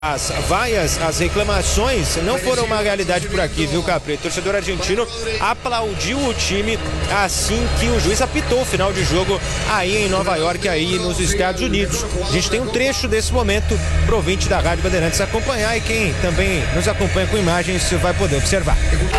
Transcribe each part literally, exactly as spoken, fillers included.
As vaias, as reclamações não foram uma realidade por aqui, viu, Capri? O torcedor argentino aplaudiu o time assim que o juiz apitou o final de jogo aí em Nova York, aí nos Estados Unidos. A gente tem um trecho desse momento pro ouvinte da Rádio Bandeirantes acompanhar, e quem também nos acompanha com imagens vai poder observar.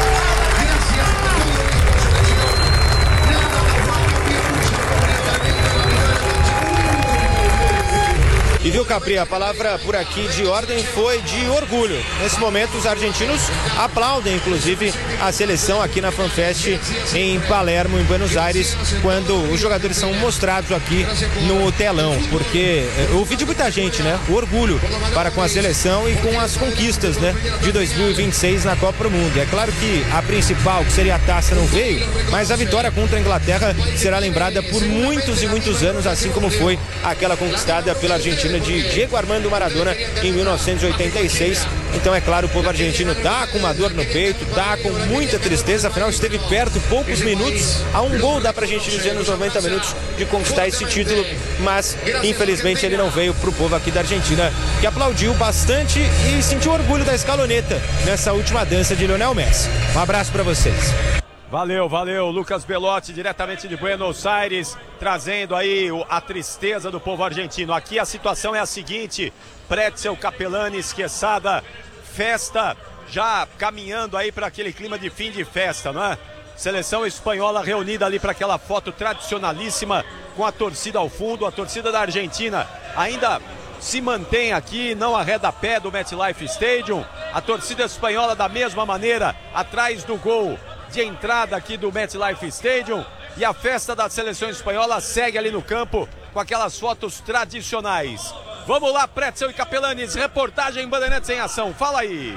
E viu, Capri, a palavra por aqui de ordem foi de orgulho. Nesse momento, os argentinos aplaudem, inclusive, a seleção aqui na FanFest em Palermo, em Buenos Aires, quando os jogadores são mostrados aqui no telão, porque eu ouvi de muita gente, né? O orgulho para com a seleção e com as conquistas, né? De dois mil e vinte e seis na Copa do Mundo. É claro que a principal, que seria a taça, não veio, mas a vitória contra a Inglaterra será lembrada por muitos e muitos anos, assim como foi aquela conquistada pela Argentina de Diego Armando Maradona em mil novecentos e oitenta e seis. Então, é claro, o povo argentino tá com uma dor no peito, tá com muita tristeza, afinal esteve perto, poucos minutos, a um gol, dá pra gente dizer, nos noventa minutos de conquistar esse título, mas infelizmente ele não veio pro povo aqui da Argentina, que aplaudiu bastante e sentiu orgulho da escaloneta nessa última dança de Lionel Messi. Um abraço pra vocês. Valeu, valeu, Lucas Belotti, diretamente de Buenos Aires, trazendo aí a tristeza do povo argentino. Aqui a situação é a seguinte: Pretzel, Capelanes, Quesada, festa já caminhando aí para aquele clima de fim de festa, não é? Seleção espanhola reunida ali para aquela foto tradicionalíssima com a torcida ao fundo. A torcida da Argentina ainda se mantém aqui, não arreda pé do MetLife Stadium. A torcida espanhola da mesma maneira, atrás do gol de entrada aqui do MetLife Stadium, e a festa da seleção espanhola segue ali no campo com aquelas fotos tradicionais. Vamos lá, Pretzel e Capelanes, reportagem Bandeirantes em ação, fala aí.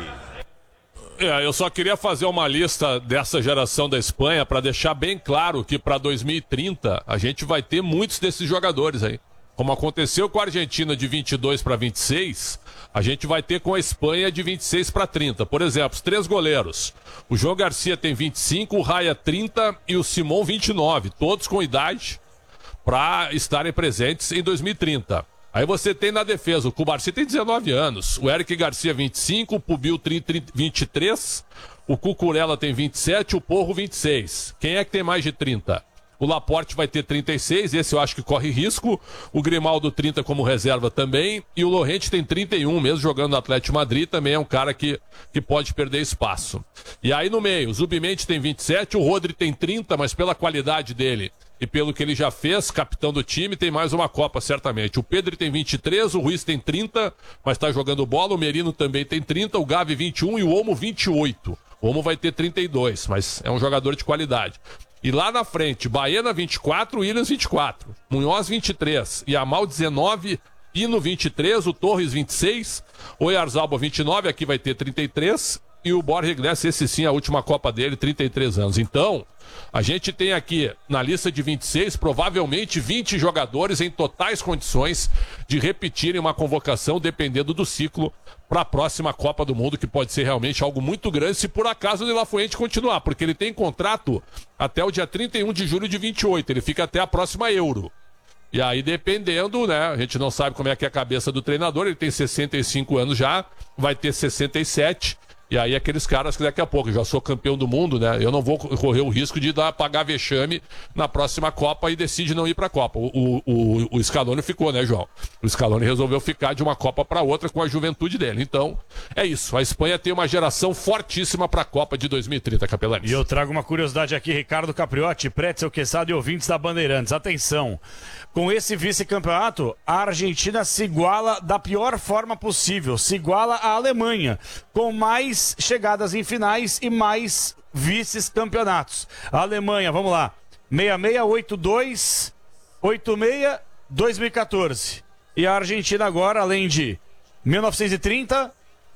É, eu só queria fazer uma lista dessa geração da Espanha para deixar bem claro que para dois mil e trinta a gente vai ter muitos desses jogadores aí. Como aconteceu com a Argentina de vinte e dois para vinte e seis, a gente vai ter com a Espanha de vinte e seis para trinta. Por exemplo, os três goleiros. O João Garcia tem vinte e cinco, o Raya trinta e o Simon vinte e nove. Todos com idade para estarem presentes em dois mil e trinta. Aí você tem na defesa, o Cubarci tem dezenove anos, o Eric Garcia vinte e cinco, o Pubil vinte e três, o Cucurella tem vinte e sete, o Porro vinte e seis. Quem é que tem mais de trinta? O Laporte vai ter trinta e seis, esse eu acho que corre risco. O Grimaldo trinta como reserva também. E o Llorente tem trinta e um, mesmo jogando no Atlético Madrid, também é um cara que, que pode perder espaço. E aí no meio, o Zubimendi tem vinte e sete, o Rodri tem trinta, mas pela qualidade dele e pelo que ele já fez, capitão do time, tem mais uma Copa, certamente. O Pedri tem vinte e três, o Ruiz tem trinta, mas está jogando bola. O Merino também tem trinta, o Gavi vinte e um e o Olmo vinte e oito. O Olmo vai ter trinta e dois, mas é um jogador de qualidade. E lá na frente, Baena vinte e quatro, Williams vinte e quatro, Munhoz vinte e três, Yamal dezenove, Pino vinte e três, o Torres vinte e seis, o Oyarzabal vinte e nove, aqui vai ter trinta e três, e o Borja Iglesias, esse sim, a última Copa dele, trinta e três anos. Então, a gente tem aqui, na lista de vinte e seis, provavelmente vinte jogadores em totais condições de repetirem uma convocação, dependendo do ciclo, para a próxima Copa do Mundo, que pode ser realmente algo muito grande, se por acaso o De La Fuente continuar, porque ele tem contrato até o dia trinta e um de julho de vinte e oito, ele fica até a próxima Euro. E aí, dependendo, né, a gente não sabe como é que é a cabeça do treinador, ele tem sessenta e cinco anos já, vai ter sessenta e sete. E aí aqueles caras que daqui a pouco, eu já sou campeão do mundo, né? Eu não vou correr o risco de dar, pagar vexame na próxima Copa e decide não ir pra Copa. O, o, o Scaloni ficou, né, João? O Scaloni resolveu ficar de uma Copa para outra com a juventude dele. Então, é isso. A Espanha tem uma geração fortíssima pra Copa de dois mil e trinta, Capelanes. E eu trago uma curiosidade aqui, Ricardo Capriotti, Pretzel, Quesada e ouvintes da Bandeirantes. Atenção, com esse vice-campeonato, a Argentina se iguala da pior forma possível. Se iguala à Alemanha, com mais chegadas em finais e mais vices-campeonatos. A Alemanha, vamos lá, sessenta e seis, oitenta e dois, oitenta e seis, dois mil e quatorze. E a Argentina agora, além de mil novecentos e trinta,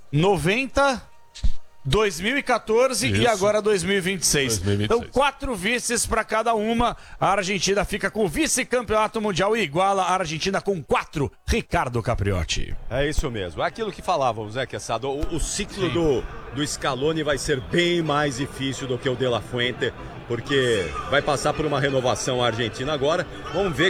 noventa, dois mil e quatorze Isso. e agora dois mil e vinte e seis. dois mil e vinte e seis. Então, quatro vices para cada uma. A Argentina fica com o vice-campeonato mundial e iguala a Argentina com quatro. Ricardo Capriotti. É isso mesmo. É aquilo que falávamos, né, Quesada? O, o ciclo do, do Scaloni vai ser bem mais difícil do que o De La Fuente, porque vai passar por uma renovação a Argentina agora. Vamos ver